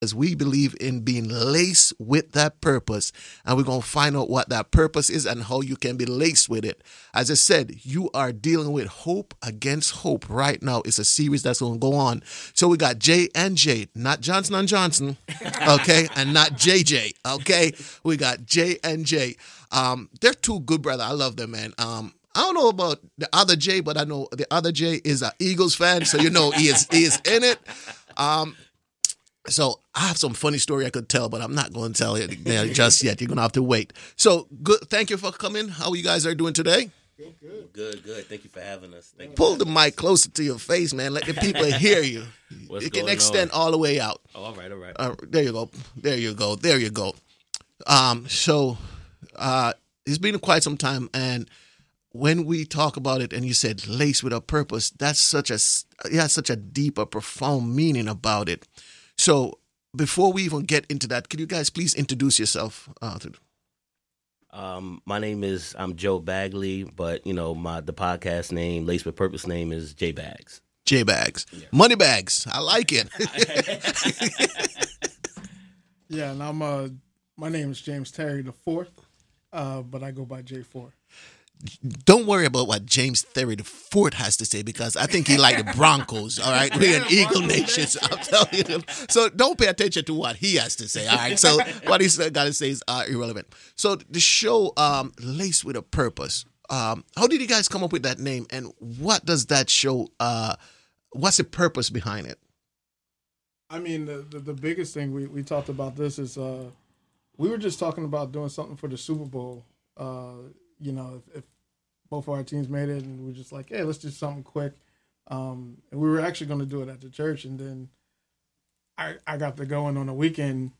As we believe in being laced with that purpose, and we're going to find out what that purpose is and how you can be laced with it. As I said, you are dealing with hope against hope right now. It's a series that's going to go on. So we got J and J, not Johnson and Johnson, okay, and not JJ, okay. We got J and J. They're two good brothers. I love them, man. I don't know about the other J, but I know the other J is an Eagles fan, so you know he is in it. So I have some funny story I could tell, but I'm not going to tell it just yet. You're going to have to wait. So good. Thank you for coming. How you guys are doing today? Good. Thank you for having us. Pull the mic closer to your face, man. Let the people hear you. It can extend all the way out. Oh, all right. There you go. So it's been quite some time, and when we talk about it, and you said laced with a purpose, that's such a deep, a profound meaning about it. So before we even get into that, could you guys please introduce yourself? My name is Joe Bagley, but the podcast name, Laced with Purpose name is J Bags. J Bags, yeah. Money bags. I like it. Yeah, and my name is James Terry the Fourth, but I go by J4. Don't worry about what James Terry the Fourth has to say, because I think he like the Broncos. All right, we're an Eagle Nation. So I'm telling you. So don't pay attention to what he has to say. All right. So what he's got to say is irrelevant. So the show, Laced with a Purpose. How did you guys come up with that name, and what does that show? What's the purpose behind it? I mean, the biggest thing we talked about this is we were just talking about doing something for the Super Bowl. If both of our teams made it, and we were just like, hey, let's do something quick. And we were actually going to do it at the church, and then I got to go in on a weekend,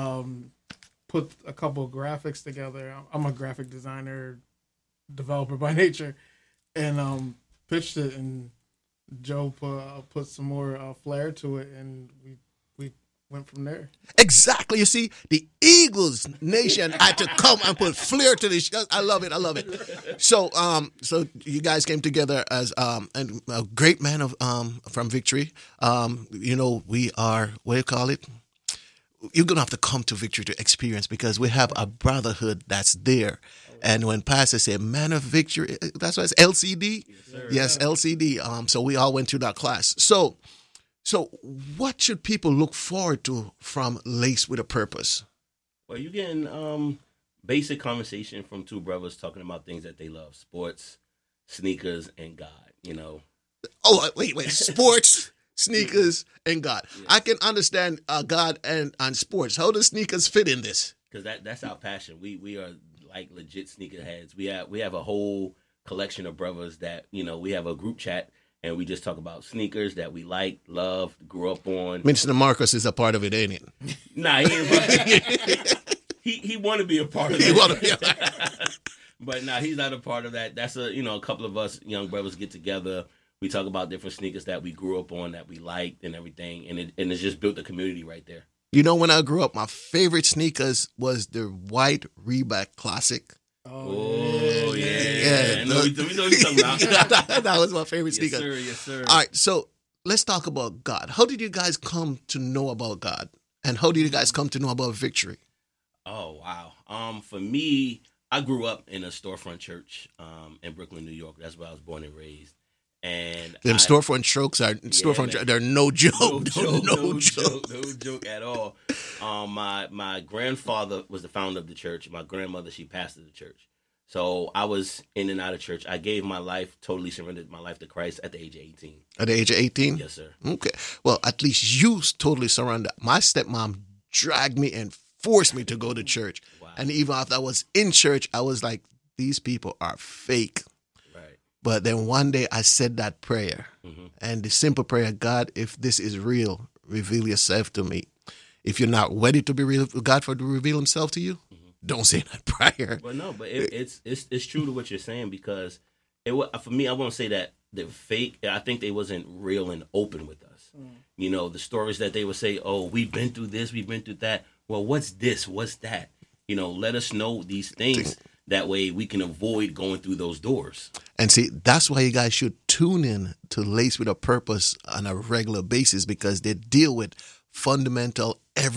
put a couple of graphics together. I'm a graphic designer, developer by nature, and pitched it, and Joe put some more flair to it, and we went from there. Exactly. You see, the Eagles Nation had to come and put flair to this. I love it. So, you guys came together as and a great man of from Victory. We are, what do you call it? You're gonna have to come to Victory to experience, because we have a brotherhood that's there. And when Pastor said "Man of Victory," that's why it's LCD. Yes, LCD. So we all went through that class. So what should people look forward to from Laced with a Purpose? Well, you're getting basic conversation from two brothers talking about things that they love: sports, sneakers, and God. Oh, wait. Sports, sneakers, and God. Yes. I can understand God and sports. How does sneakers fit in this? Because that's our passion. We are like legit sneakerheads. We have a whole collection of brothers that, we have a group chat, and we just talk about sneakers that we like, love, grew up on. Mr. Marcus is a part of it, ain't it? Nah, he ain't. He want to be a part of it. But nah, he's not a part of that. That's a couple of us young brothers get together. We talk about different sneakers that we grew up on, that we liked, and everything, and it's just built a community right there. When I grew up, my favorite sneakers was the white Reebok Classic. Oh, yeah. We know what you're talking about. That was my favorite sneaker. Yes, sir. All right, so let's talk about God. How did you guys come to know about God? And how did you guys come to know about Victory? Oh, wow. For me, I grew up in a storefront church in Brooklyn, New York. That's where I was born and raised. And them storefront strokes are they're no joke. No joke at all. My grandfather was the founder of the church. My grandmother, she pastored the church. So I was in and out of church. I gave my life, totally surrendered my life to Christ at the age of 18. At the age of 18? Yes, sir. Okay. Well, at least you totally surrendered. My stepmom dragged me and forced me to go to church. Wow. And even after I was in church, I was like, these people are fake. But then one day I said that prayer, and the simple prayer: God, if this is real, reveal yourself to me. If you're not ready to be real, God to reveal himself to you, don't say that prayer. But no, but it's true to what you're saying, because for me, I won't say that they're fake. I think they wasn't real and open with us. The stories that they would say, oh, we've been through this, we've been through that. Well, what's this? What's that? Let us know these things. That way we can avoid going through those doors. And see, that's why you guys should tune in to Laced with a Purpose on a regular basis, because they deal with fundamental